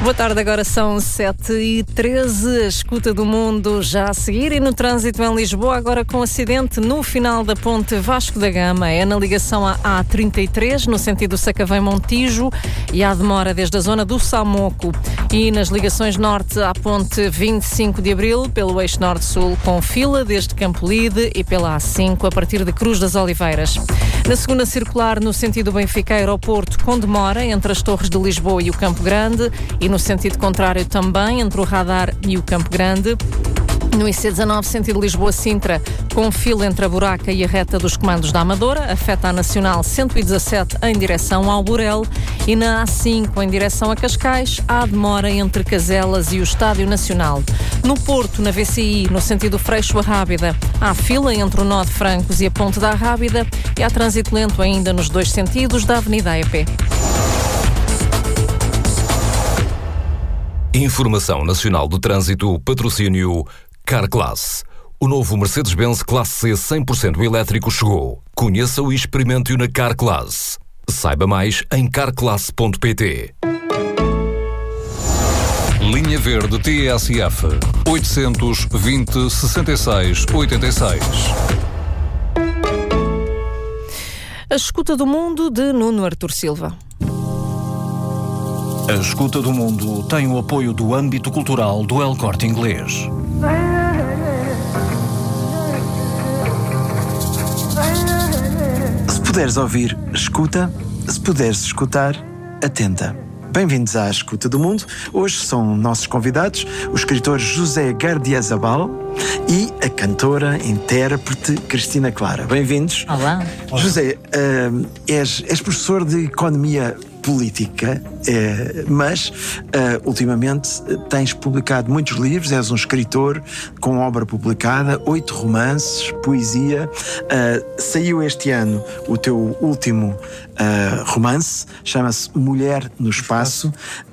Boa tarde, agora são 7h13, a escuta do mundo já a seguir e no trânsito em Lisboa, agora com acidente no final da ponte Vasco da Gama, é na ligação à A33, no sentido Sacavém-Montijo, e há demora desde a zona do Samoco. E nas ligações norte à ponte 25 de Abril, pelo eixo norte-sul, com fila desde Campolide e pela A5 a partir de Cruz das Oliveiras. Na segunda circular, no sentido Benfica-Aeroporto, com demora entre as Torres de Lisboa e o Campo Grande, e no sentido contrário também, entre o Radar e o Campo Grande. No IC19, sentido Lisboa-Sintra, com fila entre a Buraca e a reta dos comandos da Amadora, afeta a Nacional 117 em direção ao Burel, e na A5 em direção a Cascais, há demora entre Caselas e o Estádio Nacional. No Porto, na VCI, no sentido Freixo-Arrábida, há fila entre o Nó de Francos e a Ponte da Arrábida, e há trânsito lento ainda nos dois sentidos da Avenida AEP. Informação Nacional do Trânsito, patrocínio Carclass. O novo Mercedes-Benz Classe C 100% elétrico chegou. Conheça-o e experimente-o na Carclass. Saiba mais em carclass.pt. Linha Verde TSF 820-66-86. A escuta do mundo de Nuno Artur Silva. A Escuta do Mundo tem o apoio do âmbito cultural do El Corte Inglês. Se puderes ouvir, escuta. Se puderes escutar, atenta. Bem-vindos à Escuta do Mundo. Hoje são nossos convidados o escritor José Gardiazabal e a cantora, intérprete Cristina Clara. Bem-vindos. Olá. José, és professor de Economia Política, mas ultimamente tens publicado muitos livros, és um escritor com obra publicada, 8 romances, poesia. Saiu este ano o teu último romance, chama-se Mulher no Espaço.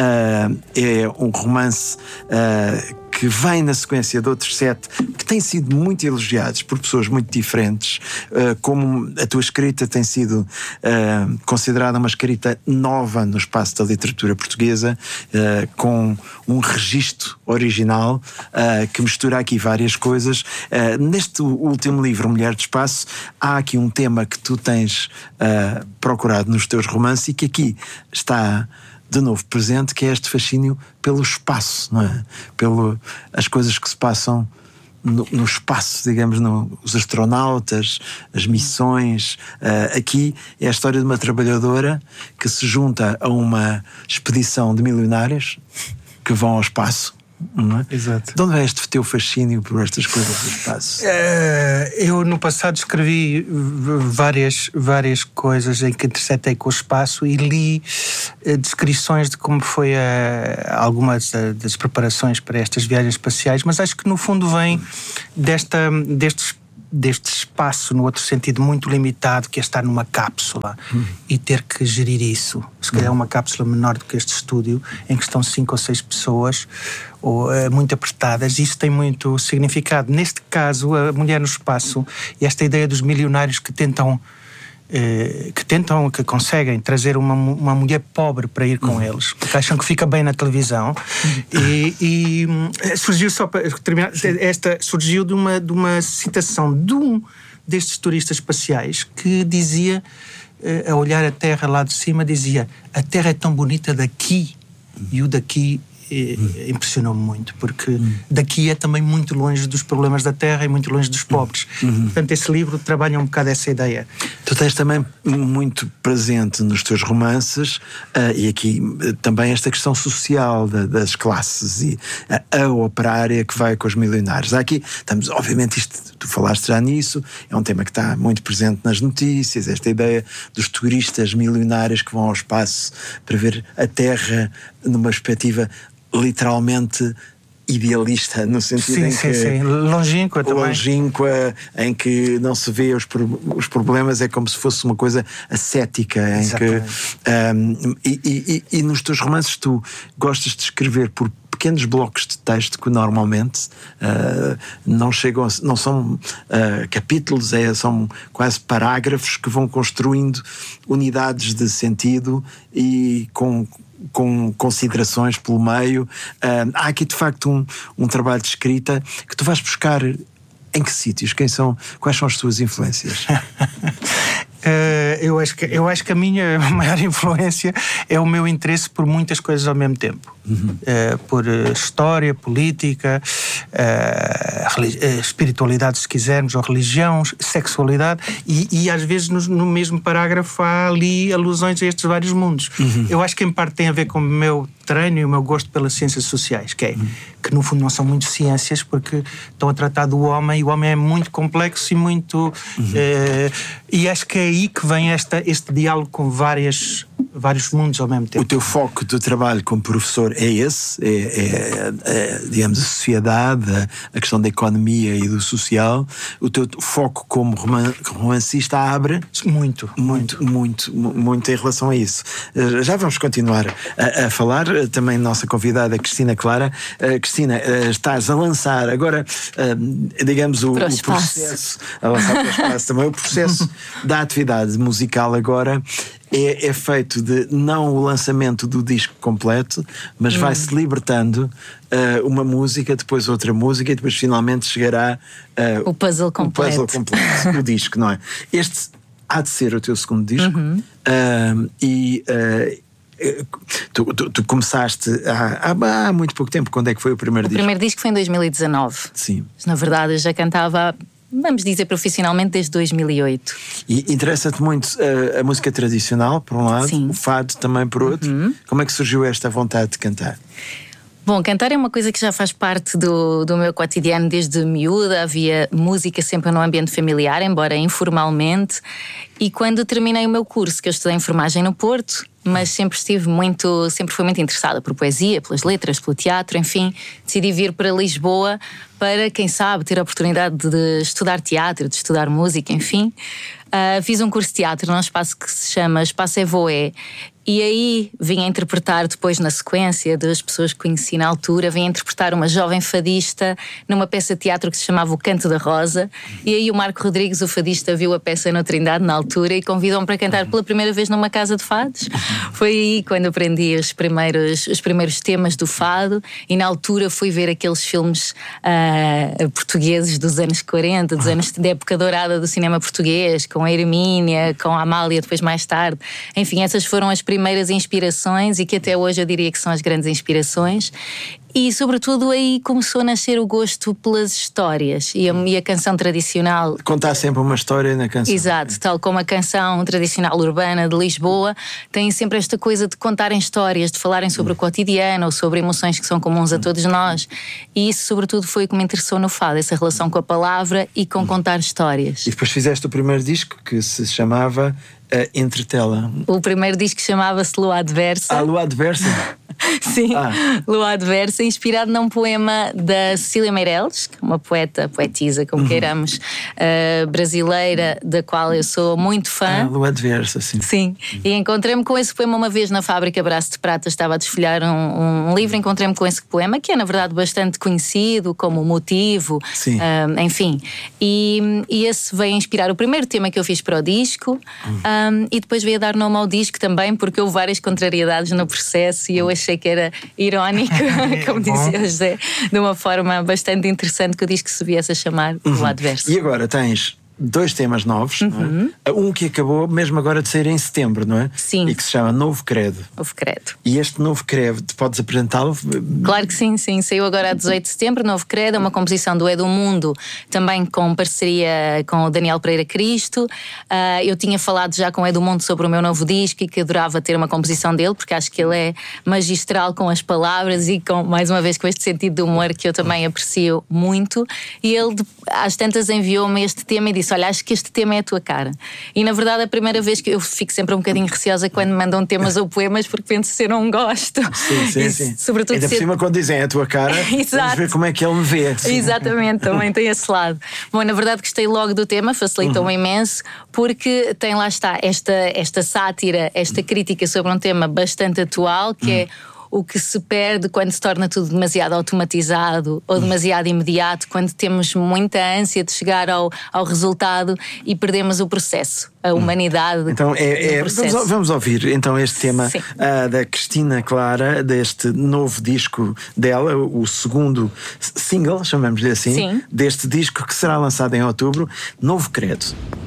É um romance que vem na sequência de outros 7 que têm sido muito elogiados por pessoas muito diferentes, como a tua escrita tem sido considerada uma escrita nova no espaço da literatura portuguesa, com um registro original que mistura aqui várias coisas. Neste último livro, Mulher do Espaço, há aqui um tema que tu tens procurado nos teus romances e que aqui está de novo presente, que é este fascínio pelo espaço, não é? As coisas que se passam no espaço, digamos, os astronautas, as missões. Aqui é a história de uma trabalhadora que se junta a uma expedição de milionários que vão ao espaço. Não é? Exato. De onde vem este teu fascínio por estas coisas do espaço? Eu no passado escrevi várias coisas em que interceptei com o espaço e li descrições de como foi algumas das preparações para estas viagens espaciais, mas acho que no fundo vem deste espaço, no outro sentido muito limitado, que é estar numa cápsula e ter que gerir isso. Se calhar uma cápsula menor do que este estúdio, em que estão 5 ou 6 pessoas, muito apertadas. Isso tem muito significado. Neste caso, a Mulher no Espaço e esta ideia dos milionários que conseguem trazer uma mulher pobre para ir com eles, porque acham que fica bem na televisão. E surgiu, só para terminar, surgiu de uma citação de um destes turistas espaciais que dizia, a olhar a Terra lá de cima, dizia: a Terra é tão bonita daqui, e o daqui impressionou-me muito, porque daqui é também muito longe dos problemas da Terra e muito longe dos pobres. Portanto, esse livro trabalha um bocado essa ideia. Tu tens também muito presente nos teus romances, e aqui também esta questão social das classes e a operária que vai com os milionários. Aqui estamos, obviamente, tu falaste já nisso, é um tema que está muito presente nas notícias, esta ideia dos turistas milionários que vão ao espaço para ver a Terra numa perspectiva literalmente idealista, no sentido em que... Sim. Longínqua também. Longínqua, em que não se vê os problemas, é como se fosse uma coisa ascética, em que... E nos teus romances tu gostas de escrever por pequenos blocos de texto que normalmente não são capítulos, são quase parágrafos que vão construindo unidades de sentido e com com considerações pelo meio. Há aqui de facto um trabalho de escrita que tu vais buscar em que sítios? Quais são as tuas influências? Eu acho que a minha maior influência é o meu interesse por muitas coisas ao mesmo tempo. Por história, política, espiritualidade, se quisermos, ou religião, sexualidade, e às vezes no mesmo parágrafo há ali alusões a estes vários mundos. Eu acho que em parte tem a ver com o meu treino e o meu gosto pelas ciências sociais, que no fundo não são muito ciências, porque estão a tratar do homem, e o homem é muito complexo e muito... e acho que é aí que vem este diálogo com vários mundos ao mesmo tempo. O teu foco do trabalho como professor é esse? Digamos, a sociedade, a questão da economia e do social. O teu foco como romancista abre muito em relação a isso. Já vamos continuar a falar. Também nossa convidada Cristina Clara. Cristina, estás a lançar agora, digamos, o processo, a lançar para o espaço também, o processo da atividade musical agora é feito de não o lançamento do disco completo, mas vai-se libertando uma música, depois outra música, e depois finalmente chegará o puzzle completo, o disco, não é? Este há de ser o teu segundo disco. Tu começaste há muito pouco tempo. Quando é que foi o primeiro disco? O primeiro disco foi em 2019. Sim. Na verdade, eu já cantava, vamos dizer, profissionalmente desde 2008. E interessa-te muito a música tradicional, por um lado. Sim. O fado também, por outro. Como é que surgiu esta vontade de cantar? Bom, cantar é uma coisa que já faz parte do meu cotidiano desde miúda. Havia música sempre no ambiente familiar, embora informalmente. E quando terminei o meu curso, que eu estudei enfermagem no Porto, mas sempre fui muito interessada por poesia, pelas letras, pelo teatro, enfim, decidi vir para Lisboa para, quem sabe, ter a oportunidade de estudar teatro, de estudar música, enfim. Fiz um curso de teatro num espaço que se chama Espaço Evoé, e aí vim a interpretar, depois na sequência das pessoas que conheci na altura, vim a interpretar uma jovem fadista numa peça de teatro que se chamava O Canto da Rosa. E aí o Marco Rodrigues, o fadista, viu a peça no Trindade na altura e convidou-me para cantar pela primeira vez numa casa de fados. Foi aí quando aprendi os primeiros temas do fado, e na altura fui ver aqueles filmes portugueses dos anos 40, da época dourada do cinema português, com a Hermínia, com a Amália, depois mais tarde. Enfim, essas foram as primeiras inspirações, e que até hoje eu diria que são as grandes inspirações. E sobretudo aí começou a nascer o gosto pelas histórias e a canção tradicional. Contar sempre uma história na canção. Exato, tal como a canção tradicional urbana de Lisboa tem sempre esta coisa de contarem histórias, de falarem sobre o cotidiano ou sobre emoções que são comuns a todos nós. E isso sobretudo foi o que me interessou no fado, essa relação com a palavra e com contar histórias. E depois fizeste o primeiro disco que se chamava Entretela. O primeiro disco chamava-se Lua Adversa. Lua Adversa? Sim, Lua Adversa, inspirado num poema da Cecília Meirelles, uma poetisa, como queiramos, brasileira, da qual eu sou muito fã. Lua Adversa, sim. Sim, e encontrei-me com esse poema uma vez na fábrica Braço de Prata. Estava a desfolhar um livro, encontrei-me com esse poema, que é na verdade bastante conhecido como motivo. Sim. Enfim, e esse veio inspirar o primeiro tema que eu fiz para o disco. E depois veio a dar nome ao disco também, porque houve várias contrariedades no processo e eu achei que era irónico, como dizia o José, de uma forma bastante interessante, que o disco se viesse a chamar O Adverso. E agora tens 2 temas novos, não é? Um que acabou mesmo agora de sair em setembro, não é? Sim. E que se chama Novo Credo. Novo Credo. E este Novo Credo, podes apresentá-lo? Claro que sim. Saiu agora a 18 de setembro, Novo Credo, é uma composição do Edmundo, também com parceria com o Daniel Pereira Cristo. Eu tinha falado já com o Edmundo sobre o meu novo disco e que adorava ter uma composição dele, porque acho que ele é magistral com as palavras e mais uma vez com este sentido de humor que eu também aprecio muito. E ele às tantas enviou-me este tema e disse: olha, acho que este tema é a tua cara. E na verdade a primeira vez que eu fico sempre um bocadinho receosa quando me mandam temas ou poemas, porque penso se eu não gosto. Sim. Sobretudo ainda por cima quando dizem é a tua cara, vamos ver como é que ele me vê. Sim. Exatamente, também tem esse lado. Bom, na verdade gostei logo do tema, facilitou-me imenso, porque tem, lá está, esta sátira, esta crítica sobre um tema bastante atual, que é o que se perde quando se torna tudo demasiado automatizado ou demasiado imediato, quando temos muita ânsia de chegar ao resultado e perdemos o processo, a humanidade. Então vamos ouvir então este tema da Cristina Clara, deste novo disco dela, o segundo single, chamamos-lhe assim, deste disco que será lançado em outubro, Novo Credo.